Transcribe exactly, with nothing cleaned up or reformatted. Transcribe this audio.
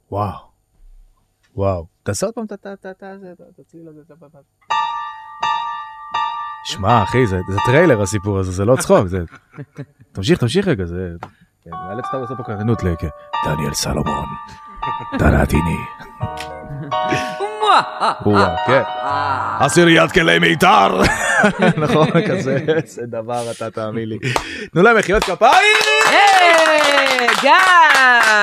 וואו. וואו. תעשה עוד פעם, תציל לזה. שמע, אחי, זה טריילר הסיפור הזה, זה לא צחוק. תמשיך, תמשיך רגע, זה... מאלץ אתה לעשות פה קרנות לכ... דניאל סלומון. דנתיני. וואו, כן. עשיריית כלי מיתר. נכון, כזה, זה דבר אתה תאמין לי. תנו להם מחיאות כפיים! היי, גיא!